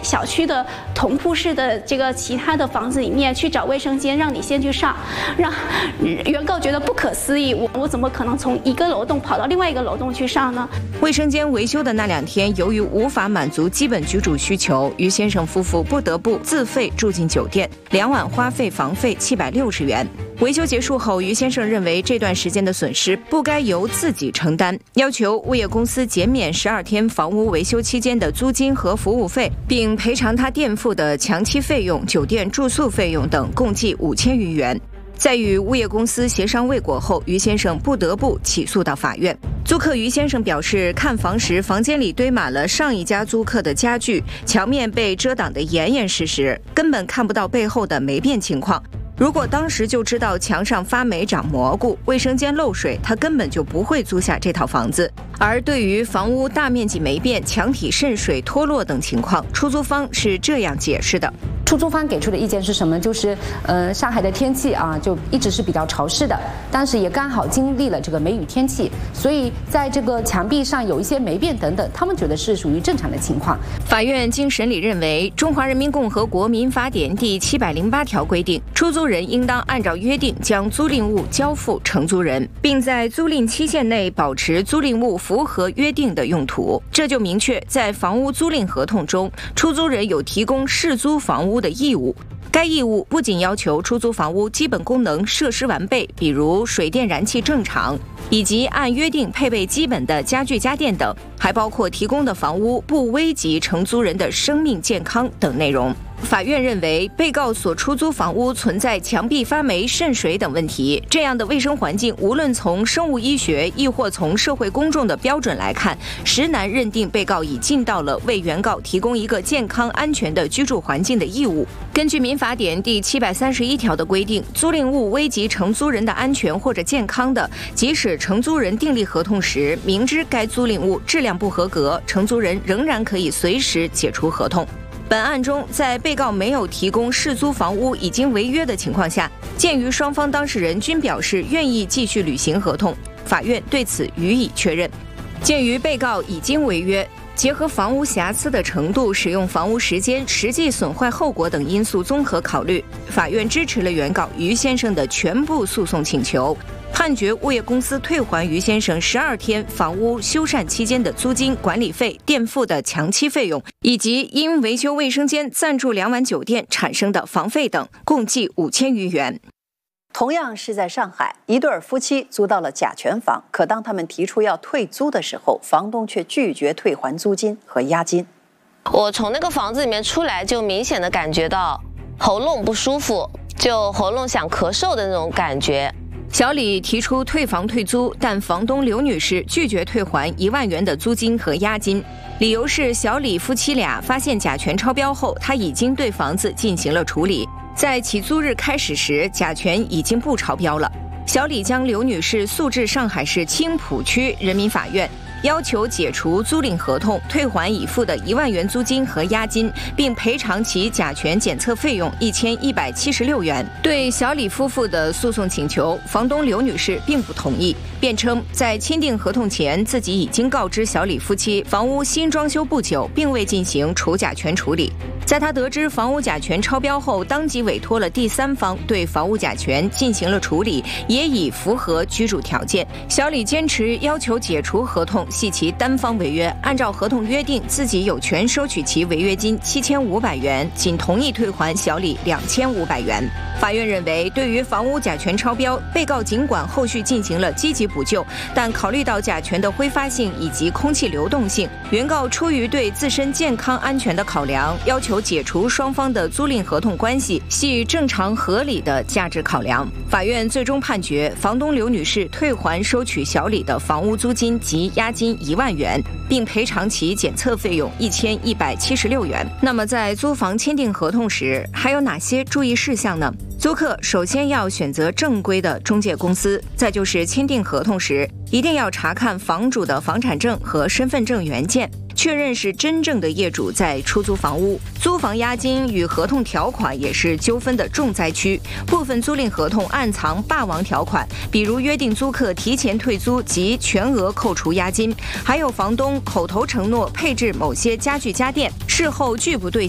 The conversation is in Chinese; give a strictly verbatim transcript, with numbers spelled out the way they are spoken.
小区的同铺式的这个其他的房子里面去找卫生间，让你先去上，让原告觉得不可思议，我我怎么可能从一个楼栋跑到另外一个楼栋去上呢？ 卫生间维修的那两天，由于无法满足基本居住需求，于先生夫妇不得不自费住进酒店，两晚花费房费七百六十元。维修结束后，于先生认为这段时间的损失不该由自己承担，要求物业公司减免十二天房屋维修期间的租金和服务费，并赔偿他垫付的强期费用、酒店住宿费用等，共计五千余元。在与物业公司协商未果后，于先生不得不起诉到法院。租客于先生表示，看房时房间里堆满了上一家租客的家具，墙面被遮挡得严严实实，根本看不到背后的霉变情况。如果当时就知道墙上发霉长蘑菇，卫生间漏水，他根本就不会租下这套房子。而对于房屋大面积霉变、墙体渗水脱落等情况，出租方是这样解释的。 出租方给出的意见是什么？就是，呃，上海的天气啊，就一直是比较潮湿的，当时也刚好经历了这个梅雨天气，所以在这个墙壁上有一些霉变等等，他们觉得是属于正常的情况。 法院经审理认为，《中华人民共和国民法典》第七百零八条规定，出租人应当按照约定将租赁物交付承租人，并在租赁期限内保持租赁物符合约定的用途。这就明确在房屋租赁合同中，出租人有提供适租房屋的义务。该义务不仅要求出租房屋基本功能设施完备，比如水电燃气正常，以及按约定配备基本的家具家电等，还包括提供的房屋不危及承租人的生命健康等内容。法院认为，被告所出租房屋存在墙壁发霉、渗水等问题，这样的卫生环境，无论从生物医学亦或从社会公众的标准来看，实难认定被告已尽到了为原告提供一个健康安全的居住环境的义务。根据民法典第七百三十一条的规定，租赁物危及承租人的安全或者健康的，即使承租人订立合同时明知该租赁物质量不合格，承租人仍然可以随时解除合同。本案中，在被告没有提供适租房屋已经违约的情况下，鉴于双方当事人均表示愿意继续履行合同，法院对此予以确认。鉴于被告已经违约，结合房屋瑕疵的程度、使用房屋时间、实际损坏后果等因素综合考虑，法院支持了原告于先生的全部诉讼请求，判决物业公司退还于先生十二天房屋修缮期间的租金、管理费、垫付的强期费用，以及因维修卫生间暂住两晚酒店产生的房费等，共计五千余元。 同样是在上海，一对夫妻租到了甲醛房，可当他们提出要退租的时候，房东却拒绝退还租金和押金。 我从那个房子里面出来，就明显的感觉到喉咙不舒服，就喉咙想咳嗽的那种感觉。 小李提出退房退租，但房东刘女士拒绝退还一万元的租金和押金，理由是小李夫妻俩发现甲醛超标后，他已经对房子进行了处理，在起租日开始时，甲醛已经不超标了。小李将刘女士诉至上海市青浦区人民法院，要求解除租赁合同，退还已付的一万元租金和押金，并赔偿其甲醛检测费用一千一百七十六元。对小李夫妇的诉讼请求，房东刘女士并不同意，辩称在签订合同前，自己已经告知小李夫妻房屋新装修不久，并未进行除甲醛处理。在他得知房屋甲醛超标后，当即委托了第三方对房屋甲醛进行了处理，也已符合居住条件。小李坚持要求解除合同，系其单方违约，按照合同约定，自己有权收取其违约金七千五百元，仅同意退还小李两千五百元。法院认为，对于房屋甲醛超标，被告尽管后续进行了积极补救，但考虑到甲醛的挥发性以及空气流动性，原告出于对自身健康安全的考量，要求解除双方的租赁合同关系，系正常合理的价值考量。法院最终判决房东刘女士退还收取小李的房屋租金及押金一万元，并赔偿其检测费用一千一百七十六元。那么在租房签订合同时，还有哪些注意事项呢？租客首先要选择正规的中介公司，再就是签订合同时一定要查看房主的房产证和身份证原件，确认是真正的业主在出租房屋。租房押金与合同条款也是纠纷的重灾区，部分租赁合同暗藏霸王条款，比如约定租客提前退租及全额扣除押金，还有房东口头承诺配置某些家具家电，事后拒不兑